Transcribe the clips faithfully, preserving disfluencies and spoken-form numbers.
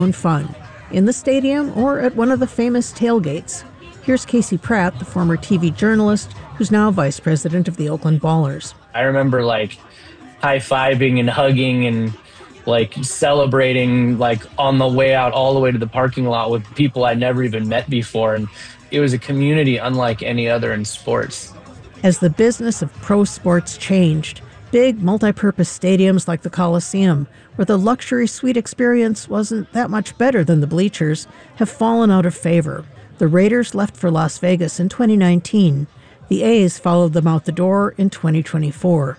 fun, in the stadium or at one of the famous tailgates. Here's Casey Pratt, the former T V journalist who's now vice president of the Oakland Ballers. I remember like high-fiving and hugging and like celebrating like on the way out all the way to the parking lot with people I'd never even met before. And it was a community unlike any other in sports. As the business of pro sports changed, big multi-purpose stadiums like the Coliseum, where the luxury suite experience wasn't that much better than the bleachers, have fallen out of favor. The Raiders left for Las Vegas in twenty nineteen. The A's followed them out the door in twenty twenty-four.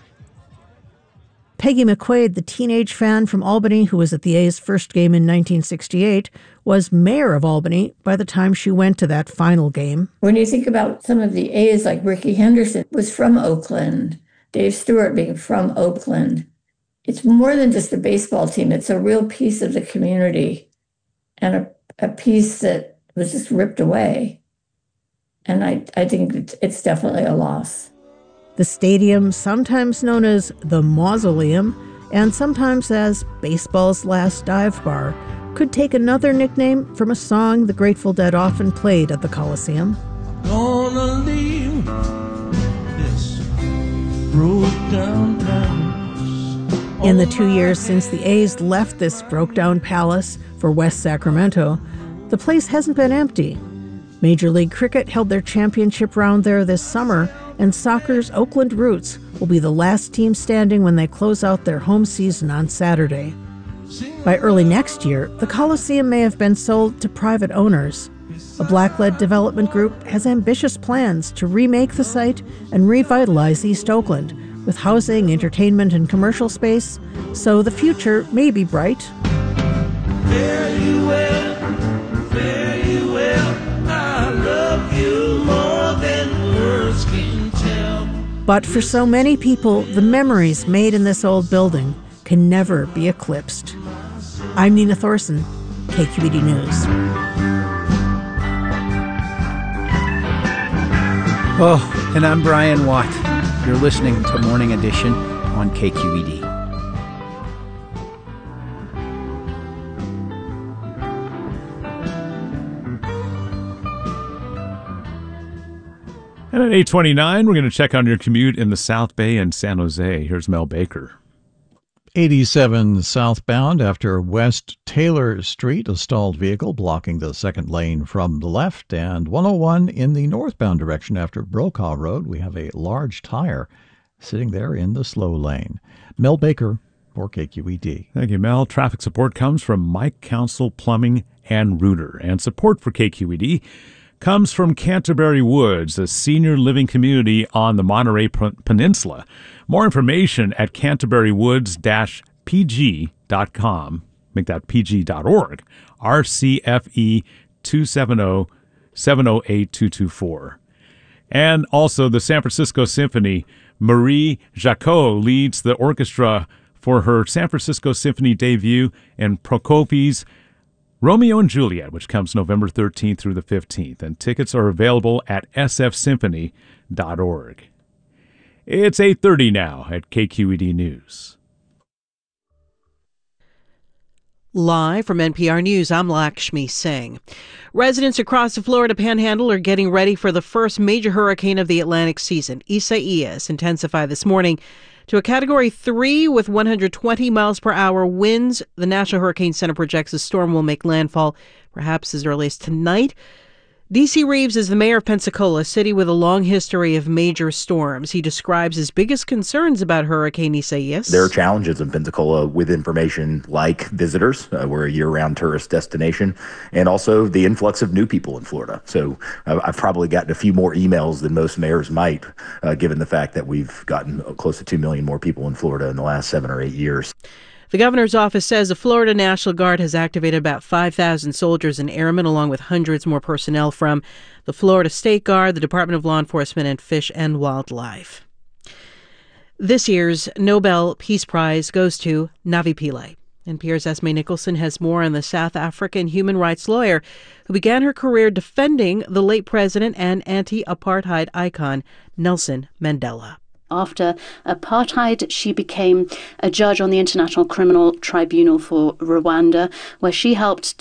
Peggy McQuaid, the teenage fan from Albany who was at the A's first game in nineteen sixty-eight, was mayor of Albany by the time she went to that final game. When you think about some of the A's, like Rickey Henderson was from Oakland, Dave Stewart being from Oakland, it's more than just a baseball team. It's a real piece of the community and a, a piece that was just ripped away. And I, I think it's definitely a loss. The stadium, sometimes known as the Mausoleum, and sometimes as baseball's last dive bar, could take another nickname from a song the Grateful Dead often played at the Coliseum. Gonna leave this broke-down palace. In the two years since the A's left this broke-down palace for West Sacramento, the place hasn't been empty. Major League Cricket held their championship round there this summer, and soccer's Oakland Roots will be the last team standing when they close out their home season on Saturday. By early next year, the Coliseum may have been sold to private owners. A Black-led development group has ambitious plans to remake the site and revitalize East Oakland with housing, entertainment, and commercial space, so the future may be bright. Fare you well, fare you well, I love you more than words can tell. But for so many people, the memories made in this old building can never be eclipsed. I'm Nina Thorson, K Q E D News. Oh, and I'm Brian Watt. You're listening to Morning Edition on K Q E D. And at eight twenty-nine, we're going to check on your commute in the South Bay and San Jose. Here's Mel Baker. eighty-seven southbound after West Taylor Street, a stalled vehicle blocking the second lane from the left, and one oh one in the northbound direction after Brokaw Road. We have a large tire sitting there in the slow lane. Mel Baker for K Q E D. Thank you, Mel. Traffic support comes from Mike Council Plumbing and Rooter, and support for K Q E D comes from Canterbury Woods, a senior living community on the Monterey Peninsula. More information at canterbury woods dash p g dot com. Make that p g dot org. R C F E two seven zero, seven zero eight two two four. And also the San Francisco Symphony. Marie Jacot leads the orchestra for her San Francisco Symphony debut in Prokofiev's Romeo and Juliet, which comes November thirteenth through the fifteenth, and tickets are available at s f symphony dot org. It's eight thirty now at K Q E D News. Live from N P R News, I'm Lakshmi Singh. Residents across the Florida Panhandle are getting ready for the first major hurricane of the Atlantic season. Isaias intensified this morning to a Category three with one hundred twenty miles per hour winds. The National Hurricane Center projects the storm will make landfall perhaps as early as tonight. D C Reeves is the mayor of Pensacola, a city with a long history of major storms. He describes his biggest concerns about Hurricane Isaias. There are challenges in Pensacola with information like visitors. Uh, we're a year-round tourist destination, and also the influx of new people in Florida. So uh, I've probably gotten a few more emails than most mayors might, uh, given the fact that we've gotten close to two million more people in Florida in the last seven or eight years. The governor's office says the Florida National Guard has activated about five thousand soldiers and airmen, along with hundreds more personnel from the Florida State Guard, the Department of Law Enforcement, and Fish and Wildlife. This year's Nobel Peace Prize goes to Navi Pillay. N P R's Esme Nicholson has more on the South African human rights lawyer who began her career defending the late president and anti-apartheid icon Nelson Mandela. After apartheid, she became a judge on the International Criminal Tribunal for Rwanda, where she helped